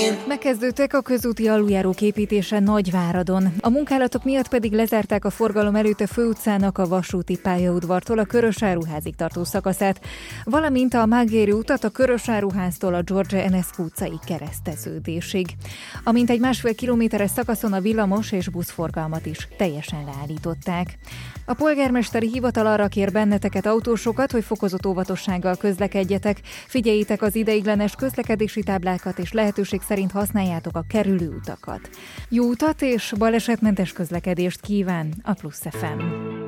Megkezdődtek a közúti aluljárók építése Nagyváradon. A munkálatok miatt pedig lezárták a forgalom előtt a főutcának a vasúti pályaudvartól a Körösáruházig tartó szakaszát, valamint a Mágéri utat a Körösáruháztól a George Enescu utcai kereszteződésig. A mintegy 1,5 kilométeres szakaszon a villamos és buszforgalmat is teljesen leállították. A polgármesteri hivatal arra kér benneteket, autósokat, hogy fokozott óvatossággal közlekedjetek, figyeljétek az ideiglenes közlekedési táblákat és lehetőség szerint használjátok a kerülő utakat. Jó utat és balesetmentes közlekedést kíván a Plusz FM.